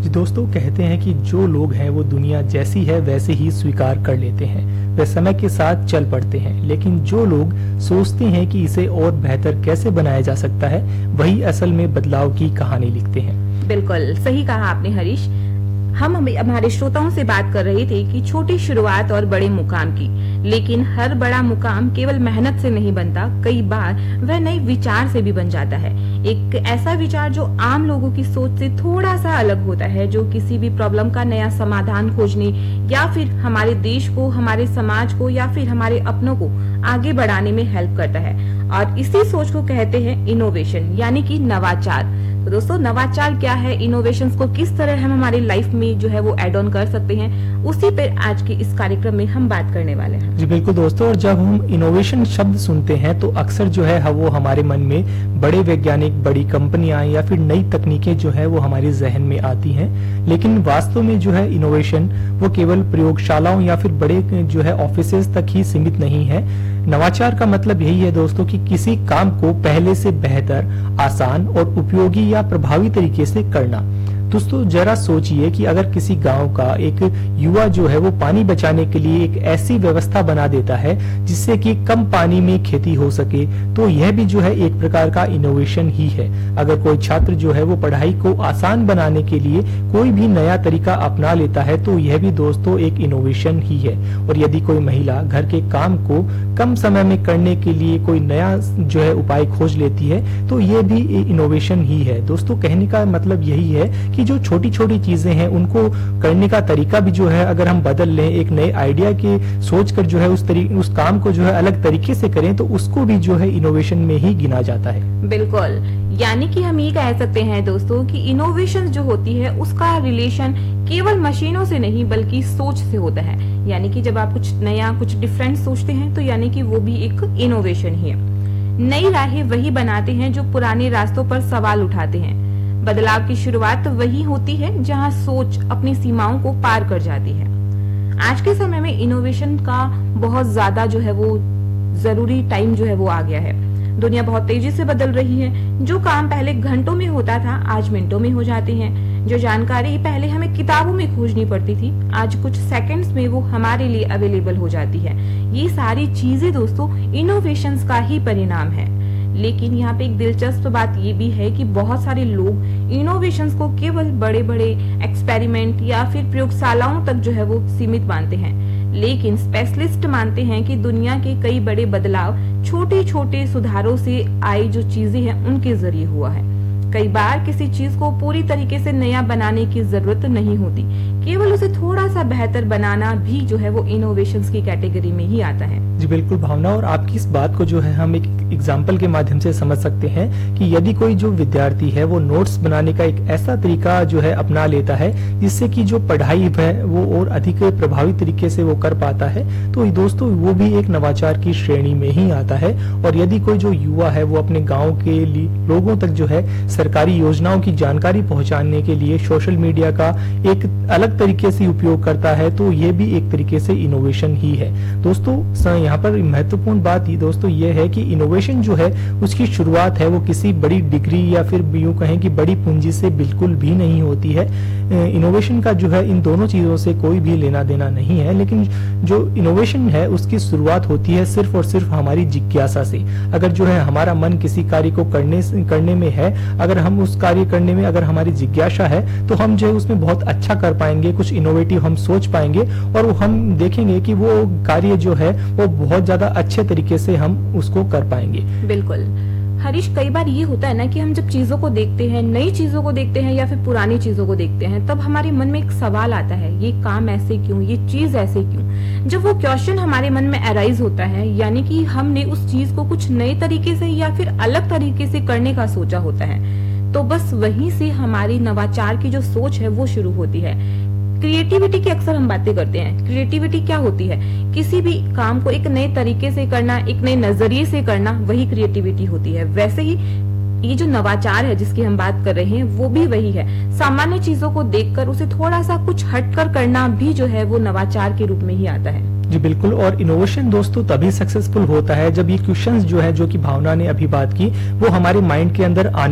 जी दोस्तों, कहते हैं कि जो लोग हैं वो दुनिया जैसी है वैसे ही स्वीकार कर लेते हैं, वे समय के साथ चल पड़ते हैं। लेकिन जो लोग सोचते हैं कि इसे और बेहतर कैसे बनाया जा सकता है, वही असल में बदलाव की कहानी लिखते हैं। बिल्कुल सही कहा आपने हरीश। हम हमारे श्रोताओं से बात कर रहे थे कि छोटी शुरुआत और बड़े मुकाम की, लेकिन हर बड़ा मुकाम केवल मेहनत से नहीं बनता, कई बार वह नए विचार से भी बन जाता है। एक ऐसा विचार जो आम लोगों की सोच से थोड़ा सा अलग होता है, जो किसी भी प्रॉब्लम का नया समाधान खोजने या फिर हमारे देश को, हमारे समाज को या फिर हमारे अपनों को आगे बढ़ाने में हेल्प करता है। और इसी सोच को कहते हैं इनोवेशन, यानी कि नवाचार। तो दोस्तों, नवाचार क्या है, इनोवेशंस को किस तरह हम हमारी लाइफ में जो है वो एड ऑन कर सकते हैं, उसी पर आज के इस कार्यक्रम में हम बात करने वाले हैं। जी बिल्कुल दोस्तों, और जब हम इनोवेशन शब्द सुनते हैं तो अक्सर जो है वो हमारे मन में बड़े वैज्ञानिक, बड़ी कंपनियां या फिर नई तकनीकें जो है वो हमारे जहन में आती हैं। लेकिन वास्तव में जो है इनोवेशन वो केवल प्रयोगशालाओं या फिर बड़े जो है ऑफिसेज तक ही सीमित नहीं है। नवाचार का मतलब यही है दोस्तों कि किसी काम को पहले से बेहतर, आसान और उपयोगी या प्रभावी तरीके से करना। दोस्तों जरा सोचिए कि अगर किसी गांव का एक युवा जो है वो पानी बचाने के लिए एक ऐसी व्यवस्था बना देता है जिससे कि कम पानी में खेती हो सके, तो यह भी जो है एक प्रकार का इनोवेशन ही है। अगर कोई छात्र जो है वो पढ़ाई को आसान बनाने के लिए कोई भी नया तरीका अपना लेता है तो यह भी दोस्तों एक इनोवेशन ही है। और यदि कोई महिला घर के काम को कम समय में करने के लिए कोई नया जो है उपाय खोज लेती है तो यह भी इनोवेशन ही है। दोस्तों कहने का मतलब यही है कि जो छोटी छोटी चीजें हैं उनको करने का तरीका भी जो है अगर हम बदल लें, एक नए आइडिया के सोच कर जो है उस काम को जो है अलग तरीके से करें तो उसको भी जो है इनोवेशन में ही गिना जाता है। बिल्कुल, यानी कि हम ये कह सकते हैं दोस्तों कि इनोवेशन जो होती है उसका रिलेशन केवल मशीनों से नहीं बल्कि सोच से होता है। यानी कि जब आप कुछ नया, कुछ डिफरेंट सोचते हैं तो यानी कि वो भी एक इनोवेशन ही है। नई राहें वही बनाते हैं जो पुराने रास्तों पर सवाल उठाते हैं। बदलाव की शुरुआत वही होती है जहां सोच अपनी सीमाओं को पार कर जाती है। आज के समय में इनोवेशन का बहुत ज्यादा जो है वो जरूरी टाइम जो है वो आ गया है। दुनिया बहुत तेजी से बदल रही है। जो काम पहले घंटों में होता था आज मिनटों में हो जाते हैं। जो जानकारी पहले हमें किताबों में खोजनी पड़ती थी आज कुछ सेकंड्स में वो हमारे लिए अवेलेबल हो जाती है। ये सारी चीजें दोस्तों इनोवेशंस का ही परिणाम है। लेकिन यहाँ पे एक दिलचस्प बात ये भी है कि बहुत सारे लोग इनोवेशंस को केवल बड़े बड़े एक्सपेरिमेंट या फिर प्रयोगशालाओं तक जो है वो सीमित मानते हैं। लेकिन स्पेशलिस्ट मानते हैं कि दुनिया के कई बड़े बदलाव छोटे छोटे सुधारों से आई जो चीजें हैं उनके जरिए हुआ है। कई बार किसी चीज को पूरी तरीके से नया बनाने की जरूरत नहीं होती, केवल उसे थोड़ा सा बेहतर बनाना भी जो है वो इनोवेशंस की कैटेगरी में ही आता है। जी बिल्कुल भावना, और आपकी इस बात को जो है हम एक एग्जाम्पल के माध्यम से समझ सकते हैं कि यदि कोई जो विद्यार्थी है वो नोट्स बनाने का एक ऐसा तरीका जो है अपना लेता है जिससे कि जो पढ़ाई है वो और अधिक प्रभावी तरीके से वो कर पाता है, तो दोस्तों वो भी एक नवाचार की श्रेणी में ही आता है। और यदि कोई जो युवा है वो अपने गाँव के लोगों तक जो है सरकारी योजनाओं की जानकारी पहुंचाने के लिए सोशल मीडिया का एक अलग तरीके से उपयोग करता है तो ये भी एक तरीके से इनोवेशन ही है। दोस्तों यहाँ पर महत्वपूर्ण बात ही दोस्तों ये है कि इनोवेशन जो है उसकी शुरुआत है वो किसी बड़ी डिग्री या फिर यूं कहें कि बड़ी पूंजी से बिल्कुल भी नहीं होती है। इनोवेशन का जो है इन दोनों चीजों से कोई भी लेना देना नहीं है, लेकिन जो इनोवेशन है उसकी शुरुआत होती है सिर्फ और सिर्फ हमारी जिज्ञासा से। अगर जो है हमारा मन किसी कार्य को करने में है, अगर हम उस कार्य करने में अगर हमारी जिज्ञासा है तो हम जो है उसमें बहुत अच्छा कर पाएंगे, कुछ इनोवेटिव हम सोच पाएंगे और हम देखेंगे कि वो कार्य जो है वो बहुत ज्यादा अच्छे तरीके से हम उसको कर पाएंगे। बिल्कुल हरीश, कई बार ये होता है ना कि हम जब चीजों को देखते हैं, नई चीजों को देखते हैं या फिर पुरानी चीजों को देखते हैं, तब हमारे मन में एक सवाल आता है, ये काम ऐसे क्यों, ये चीज ऐसे क्यों। जब वो क्वेश्चन हमारे मन में अराइज होता है यानी कि हमने उस चीज को कुछ नए तरीके से या फिर अलग तरीके से करने का सोचा होता है, तो बस वहीं से हमारी नवाचार की जो सोच है वो शुरू होती है। क्रिएटिविटी की अक्सर हम बातें करते हैं। क्रिएटिविटी क्या होती है? किसी भी काम को एक नए तरीके से करना, एक नए नजरिए से करना, वही क्रिएटिविटी होती है। वैसे ही ये जो नवाचार है जिसकी हम बात कर रहे हैं वो भी वही है। सामान्य चीजों को देखकर उसे थोड़ा सा कुछ हटकर करना भी जो है वो नवाचार के रूप में ही आता है। जी बिल्कुल, और इनोवेशन दोस्तों तभी सक्सेसफुल होता है जब ये क्वेश्चंस जो है जो कि भावना ने अभी बात की वो हमारे माइंड के अंदर